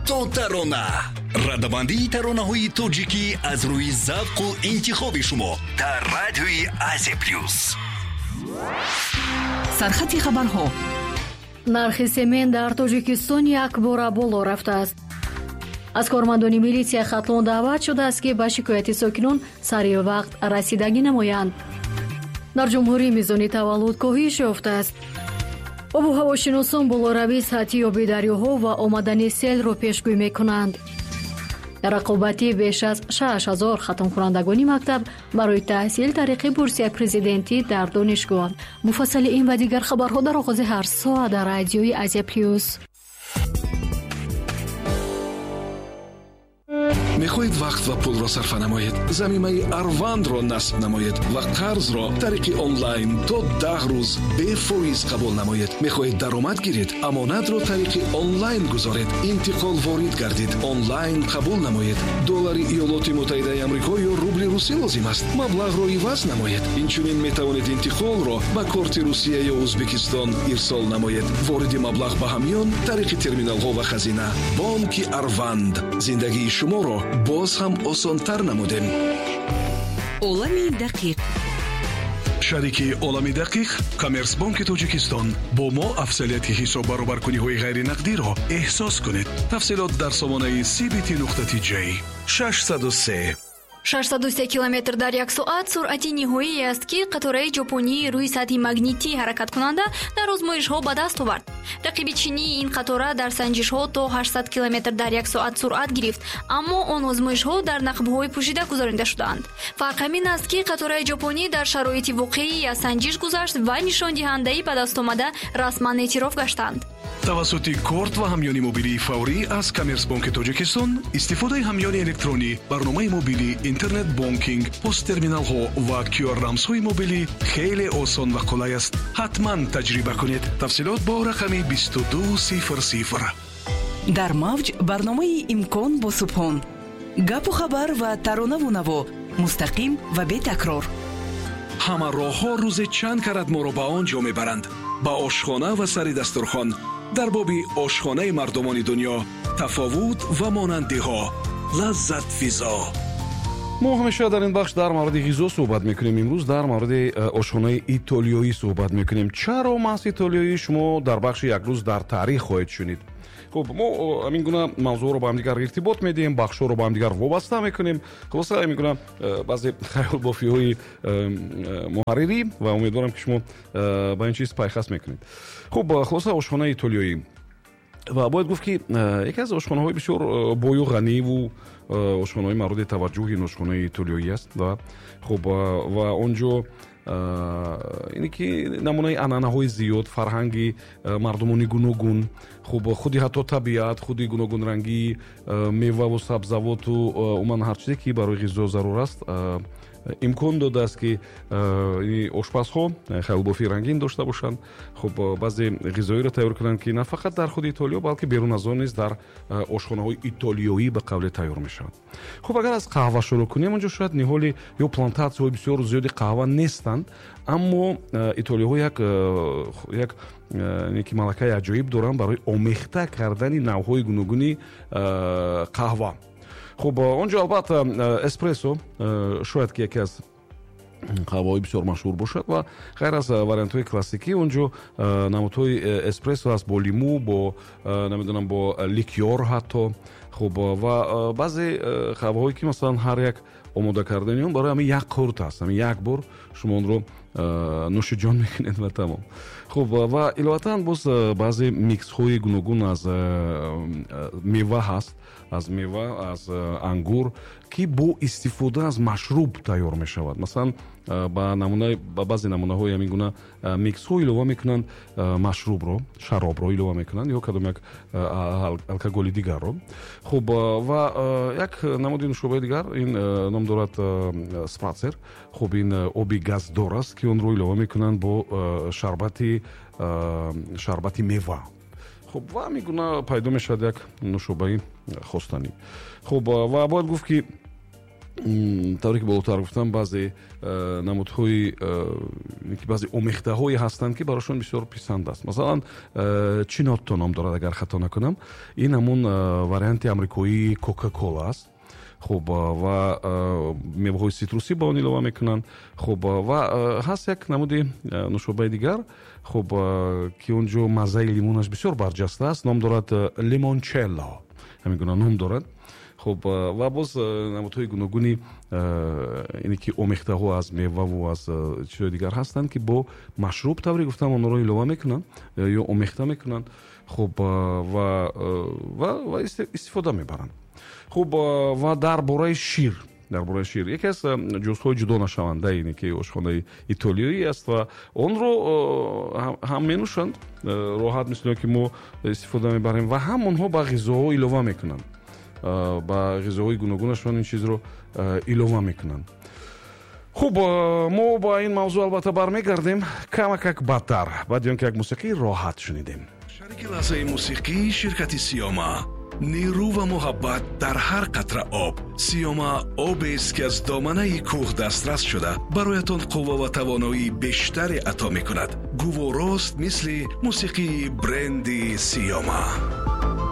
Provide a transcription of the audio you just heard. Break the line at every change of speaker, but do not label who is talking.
то тарона. ردبندی ترانه‌های توجیکی از روی ذوق و انتخاب شما در رادیوی آزیا پلیوس.
سرخط خبرها.
нархи семен дар тоҷикистон як бора боло рафтааст. аз кормандони милитсия хатлон даъват шудааст ки ба шикояти сокинон сари вақт расидагӣ намоянд. дар ҷумҳурӣ мизони таваллуд коҳиш ёфтааст. обу ҳавошиносон болоравии сатҳи оби дарёҳо ва омадани селро пешгӯӣ мекунанд. рақобати беш аз 6000 хатмкунандагони мактаб барои таҳсил тариқи бурсияи президентӣ дар донишгоҳ. муфассали ин ва дигар хабарҳо дар оғози ҳар соат дар радиои Азия Плюс.
мехоҳед вақт ва пулро сарфа намоед, замимаи Арвандро насб намоед ва қарзро тариқи онлайн то 10 рӯз бефоиз қабул намоед. мехоҳед даромад гиред, амонатро тариқи онлайн гузоред, интиқол ворид гардид, онлайн қабул намоед. доллари иёлоти муттаҳидаи амрико ё рубли русӣ лозим аст. маблағро иваз намоед. инчунин метавонед интиқолро ба корти Русия ё Узбекистон ирсол намоед. вориди маблағ ба ҳамён тариқи терминалҳо ва хазина. бонки Арванд зиндагии шуморо боз ҳам осонтар намудем.
олами дақиқ.
шарики олами дақиқ коммерсбонки тоҷикистон. бо мо афзалияти ҳисоб баробаркуниҳои ғайринақдиро эҳсос кунед. тафсилот дар сомонаи cbt.j
603 километр дар як соат суръати ниҳоие аст ки қатораи ҷопонии рӯи сатҳи магнитӣ ҳаракаткунанда дар озмоишҳо ба даст овард. рақиби чинии ин қатора дар санҷишҳо то 800 километр дар як соат суръат гирифт, аммо он озмоишҳо дар нақбҳои пӯшида гузаронида шудаанд. фарқ ҳамин аст ки қатораи ҷопонӣ дар шароити воқеӣ аз санҷиш гузашт ва нишондиҳандаи ба дастомада расман эътироф гаштанд.
тавассути корт ва ҳамёни мобилии фаврӣ аз коммерсбонки тоҷикистон истифодаи ҳамёни электронӣ, барномаи мобилӣ, интернет бонкинг, посттерминалҳо ва QR-рамзҳои мобилӣ хеле осон ва қулай аст. ҳатман таҷриба кунед. тафсилот бо рақами 2200.
дар мавҷ барномаи имкон бо субҳон, гапу хабар ва таронаву наво, мустақим ва бетакрор.
ҳама роҳҳо рӯзе чанд карат моро ба он ҷо мебаранд. ба ошхона ва сари дастурхон. дар боби ошхонаи мардумони дунё, тафовут ва монандиҳо, лаззат физо.
мо ҳамеша дар ин бахш дар мавриди ғизо суҳбат мекунем. имрӯз дар мавриди ошхонаи итолиёӣ суҳбат мекунем. чаро маҳз итолиёӣ шумо дар бахши як рӯз дар таърих хоҳед шунид. хуб, мо ҳамин гуна мавзӯъро ба ҳамдигар иртибот медиҳем, бахшҳоро ба ҳамдигар вобаста мекунем. хулоса ҳамин гуна баъзе хаёлбофиҳои муҳаррирӣ ва умедворам ки шумо ба ин чиз пайхас мекунед. хуб, хулоса ошхонаи итолиёӣ ва бояд гуфт ки яке аз ошхонаҳои бисёр бою ғаниву ошхонаҳои мавриди таваҷҷӯҳи ин ошхонаи итолиёӣ аст. хуб, ва он ҷо ине ки намунаи анъанаҳои зиёд, фарҳанги мардумони гуногун, хуб, худи ҳатто табиат, худи гуногунрангии меваву сабзавоту умуман ҳар чизе ки барои ғизо зарур аст имкон додааст ки ошпазҳо хаёлбофии рангин дошта бошанд. хуб, баъзе ғизоиро тайёр кунанд ки на фақат дар худи итолиё, балки берун аз он низ дар ошхонаҳои итолиёӣ ба қавле тайёр мешавад. хуб, агар аз қаҳва шурӯъ кунем, онҷо шояд ниҳоли ё плантатсияҳои бисёр зиёди қаҳва нестанд, аммо итолиёҳо як ки малакаи аҷоиб доранд барои омехта кардани навъҳои гуногуни қаҳва. хуб, онҷо албатта эспрессо шояд ки яке аз қаҳваҳои бисёр машҳур бошад ва ғайр аз вариантҳои классикӣ онҷо намудҳои эспрессо аст бо лимӯ, бо намедонам бо ликёр ҳатто. хуб, ва баъзе қаҳваҳое ки масалан ҳар як омода кардани он барои ҳамин як қурт аст, ҳамин як бор шумо онро нӯши ҷон мекунед ва тамом. хуб, ва иловатан боз баъзе миксҳои гуногун аз мева ҳаст, аз мева, аз ангур ки бо истифода аз машруб тайёр мешавад. масалан ба баъзе намунаҳои ҳамин гуна миксҳо илова мекунанд машрубро, шаробро илова мекунанд ё кадом як алкоголи дигарро. хуб, ва як намуди нушобаи дигар ин ном дорад спрацер. хуб, ин оби газдор аст ки онро илова мекунанд бо шарбати мева. хуб, ва ҳамин гуна пайдо мешавад як нушобаи хостанӣ. хуб, ва бояд гуфт ки тавре ки болотар гуфтам баъзе намудҳои баъзе омехтаҳое ҳастанд ки барошон бисёр писанд аст. Масалан чинотто ном дорад, агар хато накунам. Ин ҳамун варианти амрикоии кока-кола аст. хуб ва меваҳои ситрусӣ ба он илова мекунанд. хуб ва ҳаст як намуди нушобаи дигар, хуб ки онҷо маззаи лимонаш бисёр барҷаста аст. ном дорад лимончелло, ҳамин гуна ном дорад. خب و باز نمودهای گوناگونی اینی که آمیخته‌ها از میوه و از چیزهای دیگر هستند که با مشروب طوری گفتم آنها رو ایلوه میکنن یا آمیخته میکنن. خب و استفاده میبرن. خب و درباره شیر یکی از جزءهای جدا نشونده اینه که آشخانه ایتالیایی است و آن رو هم مینوشند راحت، مثل که ما استفاده میبریم و هم آنها به غذاها ایلوه میکنن، با غذاهای گوناگونشون این چیز رو ایلوه میکنن. خب ما با این موضوع البته برمیگردیم کمک بدتر بعد اینکه یک موسیقی راحت شنیدیم.
شریک لحظه موسیقی شرکت سیاما، نیرو و محبت در هر قطره آب. سیاما آبی است که از دامنه کوه دسترس شده برایتان قوه و توانایی بیشتری عطا میکند. گوارست مثل موسیقی برند سیاما.